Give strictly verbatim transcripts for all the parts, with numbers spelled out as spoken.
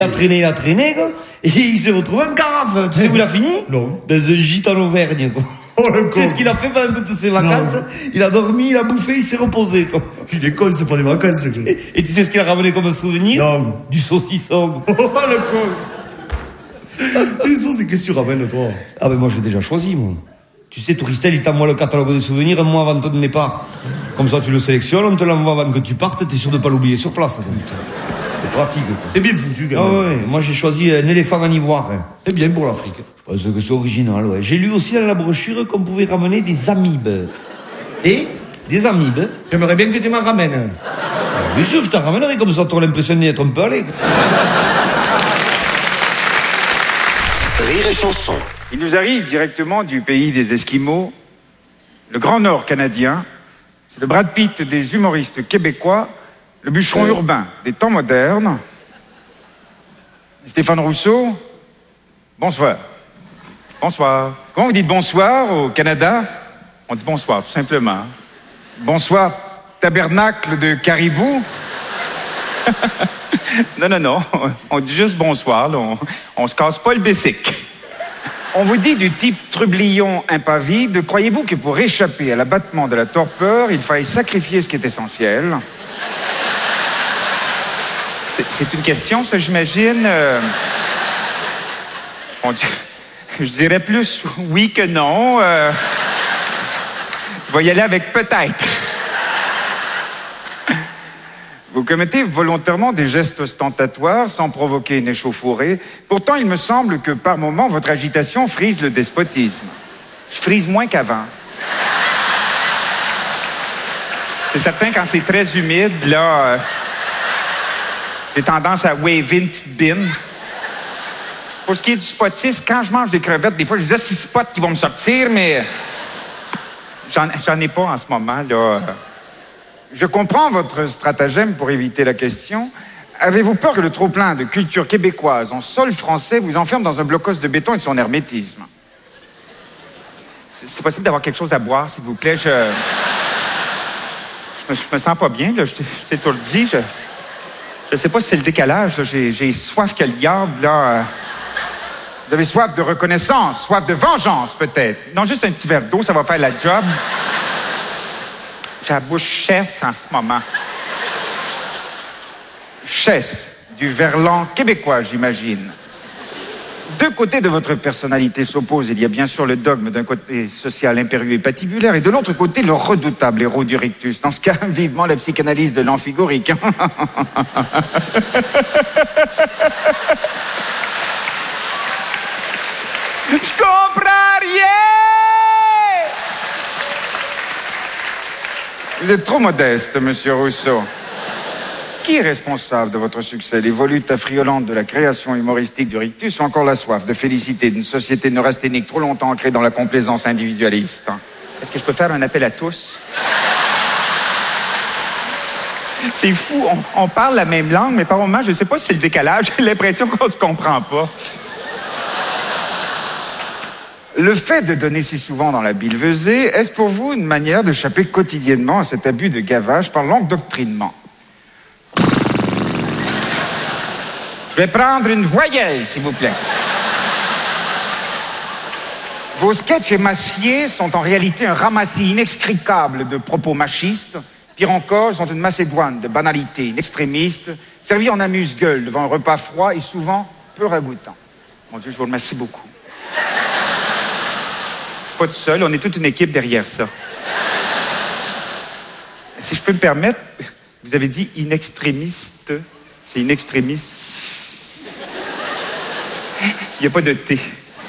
Il a traîné, il a traîné, quoi. Et il s'est retrouvé en carafe. Tu sais où il a fini? Non. Dans un gîte en Auvergne, quoi. Oh, le con. Tu sais ce qu'il a fait pendant toutes ses vacances? Non. Il a dormi, il a bouffé, il s'est reposé, quoi. Il est con, c'est pas des vacances, c'est et, et tu sais ce qu'il a ramené comme souvenir? Non. Du saucisson. Oh, le con. Du saucisson, c'est qu'est-ce que tu ramènes, toi? Ah, ben moi, j'ai déjà choisi, moi. Tu sais, Touristel, il t'envoie le catalogue des souvenirs un mois avant ton départ. Comme ça, tu le sélectionnes, on te l'envoie avant que tu partes, t'es sûr de pas l'oublier sur place. Donc. C'est pratique, quoi. C'est bien foutu, quand même. Ah ouais, moi j'ai choisi un éléphant en ivoire. Hein. C'est bien pour l'Afrique. Je pense que c'est original, ouais. J'ai lu aussi dans la brochure qu'on pouvait ramener des amibes. Et des amibes. J'aimerais bien que tu m'en ramènes. Ah, bien sûr, je t'en ramènerai, comme ça t'auras l'impression d'y être un peu allé. Rire et chanson. Il nous arrive directement du pays des Esquimaux, le Grand Nord canadien. C'est le Brad Pitt des humoristes québécois, le bûcheron urbain des temps modernes. Stéphane Rousseau, bonsoir. Bonsoir. Comment vous dites bonsoir au Canada? On dit bonsoir, tout simplement. Bonsoir, tabernacle de caribou. Non, non, non, on dit juste bonsoir, là. On, on se casse pas le bessic. On vous dit du type trublion impavide, croyez-vous que pour échapper à l'abattement de la torpeur, il faille sacrifier ce qui est essentiel? C'est, c'est une question, ça, j'imagine. Euh... On dit... Je dirais plus oui que non. Euh... Je vais y aller avec peut-être. Vous commettez volontairement des gestes ostentatoires sans provoquer une échauffourée. Pourtant, il me semble que par moments, votre agitation frise le despotisme. Je frise moins qu'avant. C'est certain, quand c'est très humide, là, euh, j'ai tendance à waver une petite bine. Pour ce qui est du spotisme, quand je mange des crevettes, des fois, je dis, ah, six spots qui vont me sortir, mais j'en, j'en ai pas en ce moment, là. Je comprends votre stratagème pour éviter la question. Avez-vous peur que le trop-plein de culture québécoise en sol français vous enferme dans un blocos de béton et de son hermétisme? C'est, c'est possible d'avoir quelque chose à boire, s'il vous plaît? Je... Je me, je me sens pas bien, là. Je, t'ai, je t'étourdis. Je... Je sais pas si c'est le décalage, là. J'ai, j'ai soif que le diable, là. Vous avez soif de reconnaissance, soif de vengeance, peut-être. Non, juste un petit verre d'eau, ça va faire la job. J'ai la bouche chesse en ce moment. Chesse, du verlan québécois, j'imagine. Deux côtés de votre personnalité s'opposent. Il y a bien sûr le dogme d'un côté social impérieux et patibulaire, et de l'autre côté, le redoutable héros du rictus. Dans ce cas, vivement la psychanalyse de l'amphigorique. Je comprends rien! Vous êtes trop modeste, monsieur Rousseau. Qui est responsable de votre succès? Les volutes affriolantes de la création humoristique du rictus ou encore la soif de félicité d'une société neurasthénique trop longtemps ancrée dans la complaisance individualiste? Est-ce que je peux faire un appel à tous? C'est fou, on, on parle la même langue, mais par moments, je ne sais pas si c'est le décalage, j'ai l'impression qu'on ne se comprend pas. Le fait de donner si souvent dans la billevesée, est-ce pour vous une manière d'échapper quotidiennement à cet abus de gavage par l'endoctrinement? Je vais prendre une voyelle, s'il vous plaît. Vos sketchs émaciés sont en réalité un ramassis inextricable de propos machistes. Pire encore, sont une macédoine de banalités extrémistes, servis en amuse-gueule devant un repas froid et souvent peu ragoûtant. Mon Dieu, je vous remercie beaucoup. Pas tout seul, on est toute une équipe derrière ça. Si je peux me permettre, vous avez dit inextrémiste, c'est inextrémiste. Il n'y a pas de T.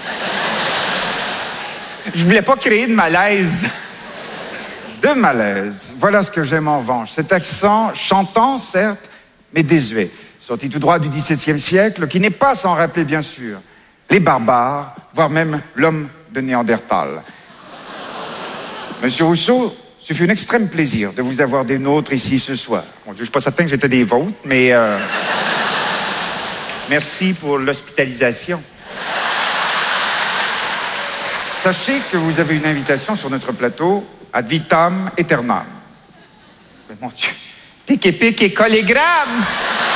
Je voulais pas créer de malaise. De malaise. Voilà ce que j'aime en revanche. Cet accent chantant, certes, mais désuet. Sorti tout droit du dix-septième siècle, qui n'est pas sans rappeler, bien sûr, les barbares, voire même l'homme de Néandertal. Monsieur Rousseau, ce fut un extrême plaisir de vous avoir des nôtres ici ce soir. Bon, je ne suis pas certain que j'étais des vôtres, mais euh, merci pour l'hospitalisation. Sachez que vous avez une invitation sur notre plateau ad vitam aeternam. Mais mon Dieu, pique et pique et collégramme!